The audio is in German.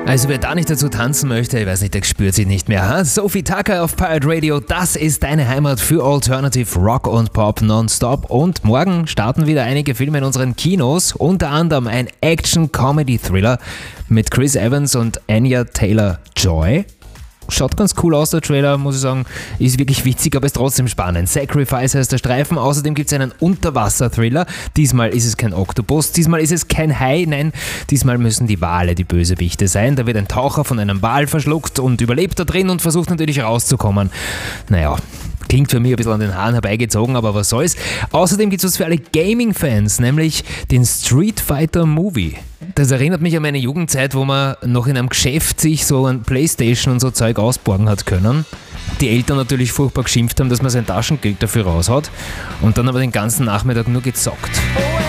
Also wer da nicht dazu tanzen möchte, ich weiß nicht, der spürt sich nicht mehr. Sophie Tucker auf Pirate Radio, das ist deine Heimat für Alternative Rock und Pop nonstop. Und morgen starten wieder einige Filme in unseren Kinos, unter anderem ein Action-Comedy-Thriller mit Chris Evans und Anya Taylor-Joy. Schaut ganz cool aus, der Trailer, muss ich sagen. Ist wirklich witzig, aber ist trotzdem spannend. Sacrifice heißt der Streifen. Außerdem gibt es einen Unterwasser-Thriller. Diesmal ist es kein Oktopus, diesmal ist es kein Hai. Nein, diesmal müssen die Wale die Bösewichte sein. Da wird ein Taucher von einem Wal verschluckt und überlebt da drin und versucht natürlich rauszukommen. Naja, klingt für mich ein bisschen an den Haaren herbeigezogen, aber was soll's. Außerdem gibt es was für alle Gaming-Fans, nämlich den Street Fighter Movie. Das erinnert mich an meine Jugendzeit, wo man noch in einem Geschäft sich so ein Playstation und so Zeug ausborgen hat können. Die Eltern natürlich furchtbar geschimpft haben, dass man sein Taschengeld dafür raushaut und dann aber den ganzen Nachmittag nur gezockt.